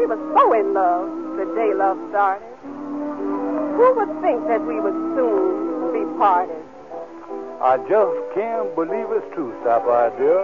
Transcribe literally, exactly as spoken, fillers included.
We were so in love the day love started. Who would think that we would soon be parted? I just can't believe it's true, Sapphire dear.